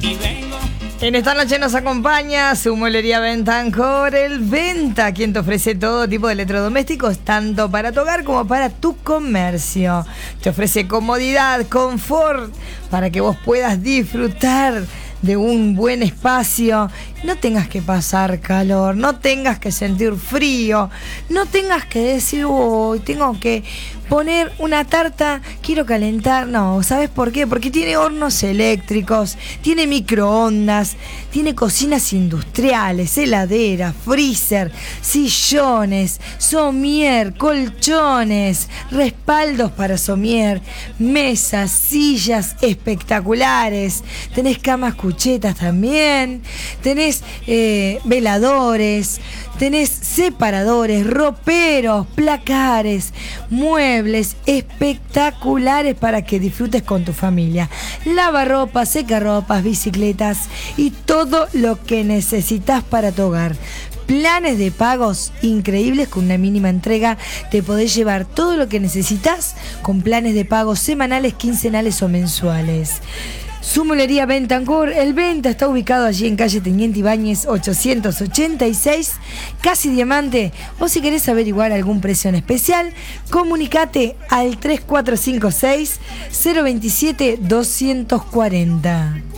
En esta noche nos acompaña su mueblería Bentancor, el Venta, quien te ofrece todo tipo de electrodomésticos, tanto para tu hogar como para tu comercio. Te ofrece comodidad, confort, para que vos puedas disfrutar de un buen espacio, no tengas que pasar calor, no tengas que sentir frío, no tengas que decir, uy, tengo que poner una tarta, quiero calentar. No, ¿sabes por qué? Porque tiene hornos eléctricos, tiene microondas, tiene cocinas industriales, heladera, freezer, sillones, somier, colchones, respaldos para somier, mesas, sillas espectaculares, tenés camas cuchetas también, tenés veladores, tenés separadores, roperos, placares, muebles espectaculares para que disfrutes con tu familia. Lavarropas, secarropas, bicicletas y todo lo que necesitas para tu hogar. Planes de pagos increíbles con una mínima entrega. Te podés llevar todo lo que necesitas con planes de pagos semanales, quincenales o mensuales. Su mueblería Bentancor, el Venta, está ubicado allí en calle Teniente Ibáñez 886, casi Diamante. O si querés averiguar algún precio en especial, comunicate al 3456 027 240.